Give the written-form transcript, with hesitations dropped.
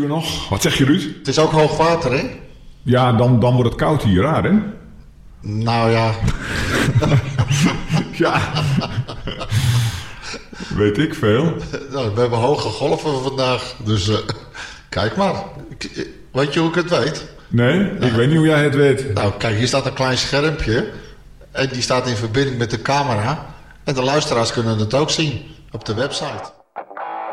nog. Wat zeg je, Ruud? Het is ook hoog water, hè? Ja, dan wordt het koud hier, raar, hè? Nou ja. Ja. Weet ik veel. Nou, we hebben hoge golven vandaag. Dus kijk maar. Weet je hoe ik het weet? Nee, ik weet niet hoe jij het weet. Nou, kijk, hier staat een klein schermpje. En die staat in verbinding met de camera. En de luisteraars kunnen het ook zien op de website.